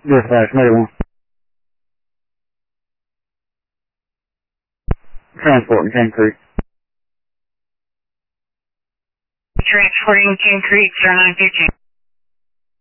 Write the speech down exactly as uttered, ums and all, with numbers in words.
Dispatch, Mayone. Transporting Cane Creek. Transporting Cane Creek, zero nine fifteen.